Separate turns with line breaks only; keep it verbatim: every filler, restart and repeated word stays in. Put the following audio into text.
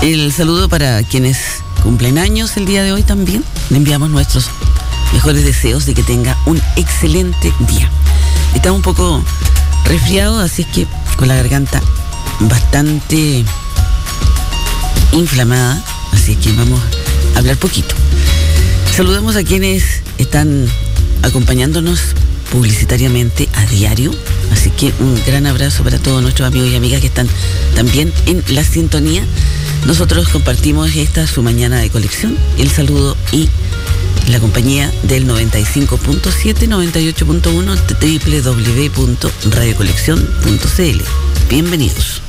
El saludo para quienes cumplen años el día de hoy también. Le enviamos nuestros mejores deseos de que tenga un excelente día. Está un poco resfriado, así es que con la garganta bastante inflamada, así es que vamos a hablar poquito. Saludamos a quienes están acompañándonos publicitariamente a diario, así que un gran abrazo para todos nuestros amigos y amigas que están también en la sintonía. Nosotros compartimos esta su mañana de colección, el saludo y la compañía del noventa y cinco punto siete, noventa y ocho punto uno, doble u doble u doble u punto radio colección punto c l. Bienvenidos.